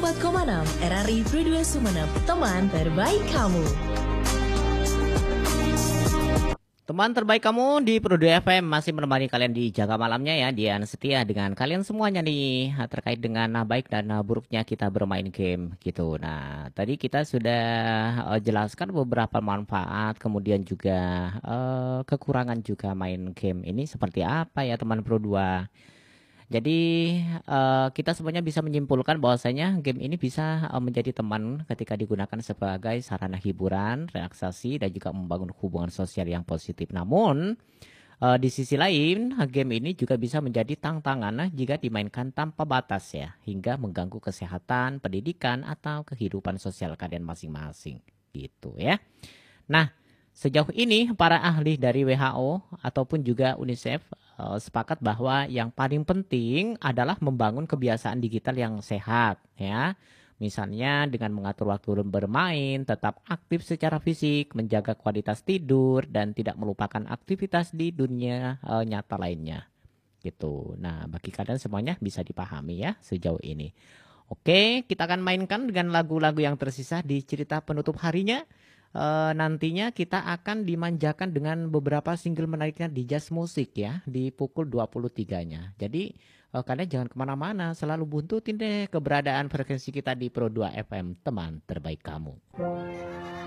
94,6 RRI Freeway Sumeneb, teman terbaik kamu. Teman terbaik kamu di Pro 2 FM masih menemani kalian di jaga malamnya ya. Dian setia dengan kalian semuanya nih terkait dengan baik dan buruknya kita bermain game gitu. Nah, tadi kita sudah jelaskan beberapa manfaat, kemudian juga kekurangan juga main game ini seperti apa ya teman Pro 2. Jadi kita semuanya bisa menyimpulkan bahwasanya game ini bisa menjadi teman ketika digunakan sebagai sarana hiburan, relaksasi, dan juga membangun hubungan sosial yang positif. Namun di sisi lain, game ini juga bisa menjadi tantangan jika dimainkan tanpa batas ya, hingga mengganggu kesehatan, pendidikan, atau kehidupan sosial kalian masing-masing gitu ya. Nah, sejauh ini para ahli dari WHO ataupun juga UNICEF sepakat bahwa yang paling penting adalah membangun kebiasaan digital yang sehat ya. Misalnya dengan mengatur waktu bermain, tetap aktif secara fisik, menjaga kualitas tidur dan tidak melupakan aktivitas di dunia nyata lainnya. Gitu. Nah, bagi kalian semuanya bisa dipahami ya sejauh ini. Oke, kita akan mainkan dengan lagu-lagu yang tersisa di cerita penutup harinya. Nantinya kita akan dimanjakan dengan beberapa single menariknya di Jazz Musik ya di pukul 23-nya. Jadi kalian jangan kemana-mana, selalu buntutin deh keberadaan frekuensi kita di Pro 2 FM, teman terbaik kamu.